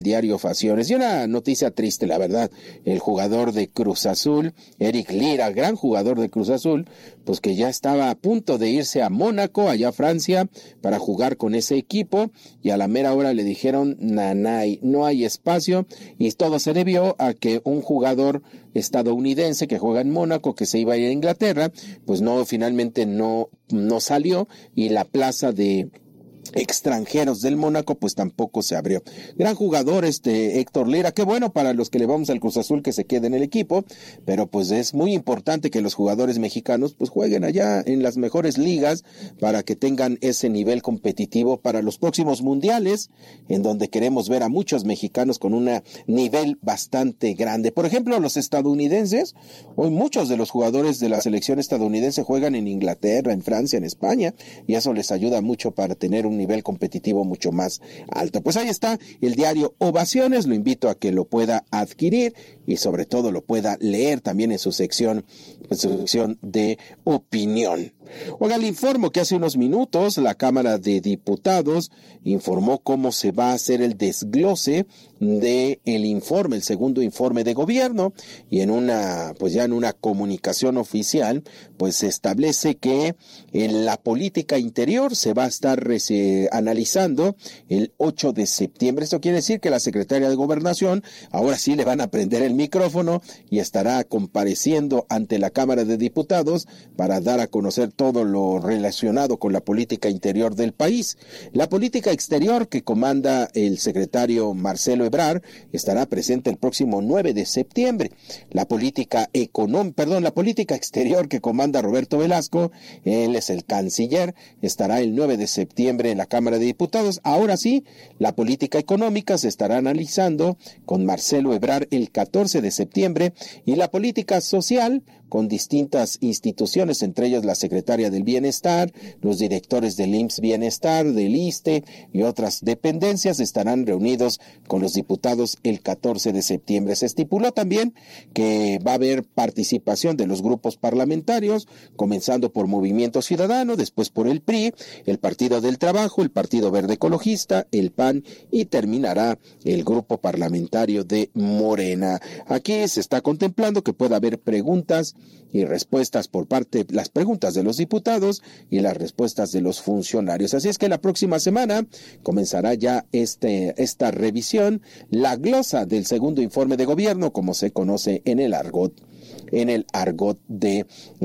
Diario Fasiones. Y una noticia triste, la verdad, el jugador de Cruz Azul, Eric Lira, gran jugador de Cruz Azul, pues que ya estaba a punto de irse a Mónaco, allá a Francia, para jugar con ese equipo, y a la mera hora le dijeron, nanay, no hay espacio, y todo se debió a que un jugador estadounidense que juega en Mónaco, que se iba a ir a Inglaterra, pues finalmente no salió, y la plaza de extranjeros del Mónaco pues tampoco se abrió. Gran jugador Héctor Lira, qué bueno para los que le vamos al Cruz Azul que se quede en el equipo, pero pues es muy importante que los jugadores mexicanos pues jueguen allá en las mejores ligas para que tengan ese nivel competitivo para los próximos mundiales, en donde queremos ver a muchos mexicanos con un nivel bastante grande. Por ejemplo, los estadounidenses, hoy muchos de los jugadores de la selección estadounidense juegan en Inglaterra, en Francia, en España, y eso les ayuda mucho para tener un nivel competitivo mucho más alto. Pues ahí está el diario Ovaciones, lo invito a que lo pueda adquirir y sobre todo lo pueda leer también en su sección de opinión. Oiga, le informo que hace unos minutos la Cámara de Diputados informó cómo se va a hacer el desglose de el informe, el segundo informe de gobierno, y en una comunicación oficial, pues se establece que en la política interior se va a estar analizando el 8 de septiembre. Esto quiere decir que la secretaria de Gobernación ahora sí le van a prender el micrófono y estará compareciendo ante la Cámara de Diputados para dar a conocer todo lo relacionado con la política interior del país. La política exterior que comanda el secretario Marcelo Ebrard estará presente el próximo 9 de septiembre. La política exterior que comanda Roberto Velasco, él es el canciller, estará el 9 de septiembre en la Cámara de Diputados. Ahora sí, la política económica se estará analizando con Marcelo Ebrard el 14 de septiembre y la política social con distintas instituciones, entre ellas la Secretaria del Bienestar, los directores del IMSS Bienestar, del ISSSTE y otras dependencias estarán reunidos con los diputados el 14 de septiembre. Se estipuló también que va a haber participación de los grupos parlamentarios, comenzando por Movimiento Ciudadano, después por el PRI, el Partido del Trabajo, el Partido Verde Ecologista, el PAN y terminará el grupo parlamentario de Morena. Aquí se está contemplando que pueda haber preguntas y respuestas por parte, las preguntas de los diputados y las respuestas de los funcionarios. Así es que la próxima semana comenzará ya esta revisión, la glosa del segundo informe de gobierno, como se conoce en el argot de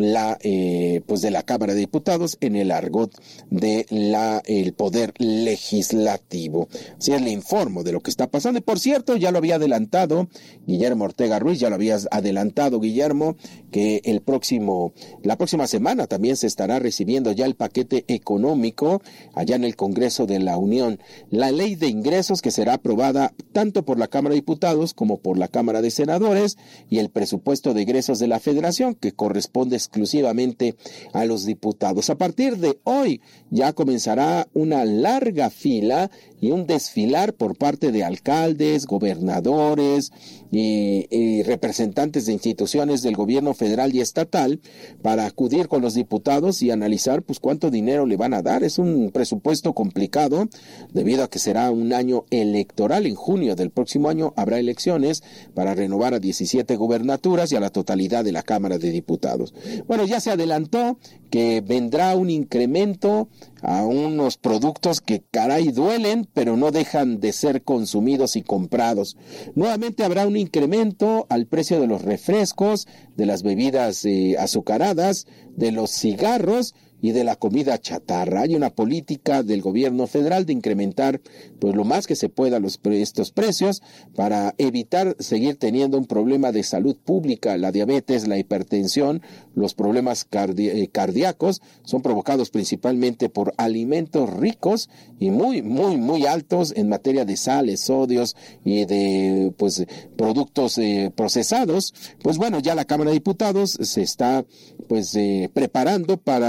la Cámara de Diputados, en el argot de el Poder Legislativo. Así es, le informo de lo que está pasando. Y por cierto, ya lo había adelantado Guillermo Ortega Ruiz, ya lo habías adelantado, Guillermo, que la próxima semana también se estará recibiendo ya el paquete económico allá en el Congreso de la Unión. La ley de ingresos que será aprobada tanto por la Cámara de Diputados como por la Cámara de Senadores, y el presupuesto de egresos de la Federación que corresponde exclusivamente a los diputados. A partir de hoy ya comenzará una larga fila y un desfilar por parte de alcaldes, gobernadores y representantes de instituciones del gobierno federal y estatal para acudir con los diputados y analizar pues cuánto dinero le van a dar. Es un presupuesto complicado debido a que será un año electoral. En junio del próximo año habrá elecciones para renovar a 17 gubernaturas y a la totalidad de la Cámara de Diputados. Bueno, ya se adelantó que vendrá un incremento a unos productos que caray duelen, pero no dejan de ser consumidos y comprados. Nuevamente habrá un incremento al precio de los refrescos, de las bebidas azucaradas, de los cigarros y de la comida chatarra. Hay una política del gobierno federal de incrementar pues lo más que se pueda estos precios para evitar seguir teniendo un problema de salud pública. La diabetes, la hipertensión, los problemas cardíacos son provocados principalmente por alimentos ricos y muy, muy, muy altos en materia de sales, sodios y de productos procesados. Pues bueno, ya la Cámara de Diputados se está preparando para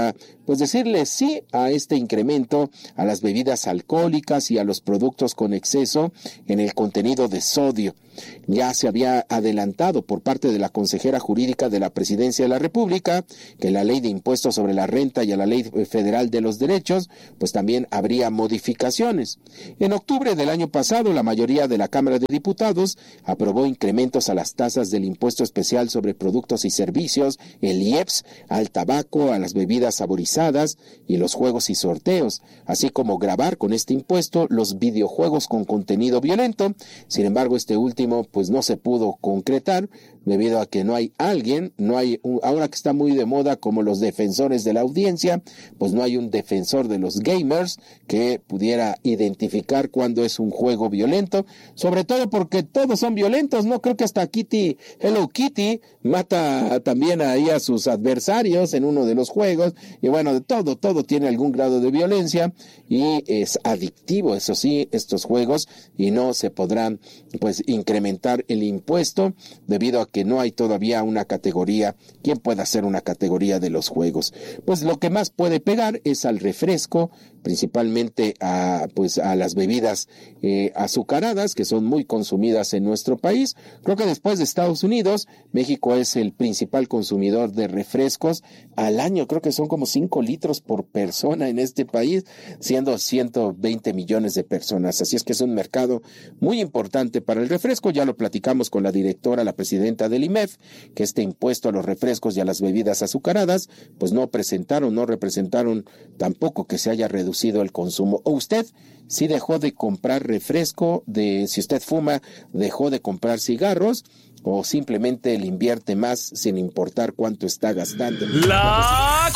pues decirle sí a este incremento a las bebidas alcohólicas y a los productos con exceso en el contenido de sodio. Ya se había adelantado por parte de la consejera jurídica de la Presidencia de la República que la Ley de Impuestos sobre la Renta y a la Ley Federal de los Derechos, pues también habría modificaciones. En octubre del año pasado, la mayoría de la Cámara de Diputados aprobó incrementos a las tasas del Impuesto Especial sobre Productos y Servicios, el IEPS, al tabaco, a las bebidas saborizadas y los juegos y sorteos, así como gravar con este impuesto los videojuegos con contenido violento. Sin embargo, este último pues no se pudo concretar debido a que no hay alguien, ahora que está muy de moda como los defensores de la audiencia, pues no hay un defensor de los gamers que pudiera identificar cuándo es un juego violento, sobre todo porque todos son violentos, ¿no? Creo que hasta Hello Kitty mata también ahí a sus adversarios en uno de los juegos, y bueno, todo tiene algún grado de violencia y es adictivo, eso sí, estos juegos, y no se podrán pues incrementar el impuesto debido a que no hay todavía una categoría. ¿Quién puede hacer una categoría de los juegos? Pues lo que más puede pegar es al refresco, principalmente a las bebidas azucaradas, que son muy consumidas en nuestro país. Creo que después de Estados Unidos, México es el principal consumidor de refrescos. Al año creo que son como 5 litros por persona en este país, siendo 120 millones de personas. Así es que es un mercado muy importante para el refresco. Ya lo platicamos con la directora, la presidenta del IMEF, que este impuesto a los refrescos y a las bebidas azucaradas, pues no representaron tampoco que se haya reducido el consumo. ¿O usted sí dejó de comprar refresco? Si usted fuma, dejó de comprar cigarros, o simplemente le invierte más sin importar cuánto está gastando? La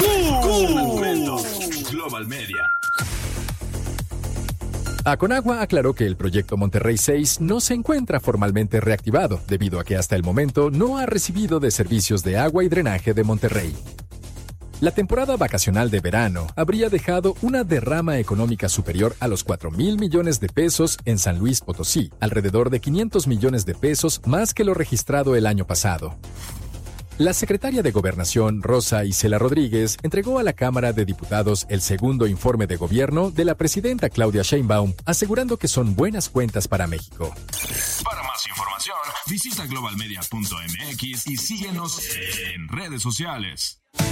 Global Media. Aconagua aclaró que el proyecto Monterrey 6 no se encuentra formalmente reactivado, debido a que hasta el momento no ha recibido de servicios de agua y drenaje de Monterrey. La temporada vacacional de verano habría dejado una derrama económica superior a los 4,000 millones de pesos en San Luis Potosí, alrededor de 500 millones de pesos más que lo registrado el año pasado. La secretaria de Gobernación, Rosa Isela Rodríguez, entregó a la Cámara de Diputados el segundo informe de gobierno de la presidenta Claudia Sheinbaum, asegurando que son buenas cuentas para México. Para más información, visita globalmedia.mx y síguenos en redes sociales.